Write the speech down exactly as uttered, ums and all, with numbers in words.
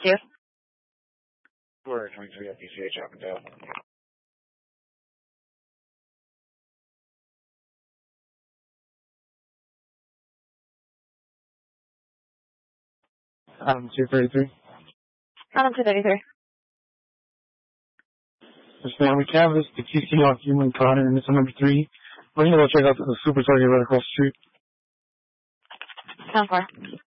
two. We're twenty-three F P C H up and down. Adam two thirty-three. Adam two thirty-three. Just now we canvassed the T C off Human Connor and missile number three. We're going to go check out the super target right across the street. Sound four.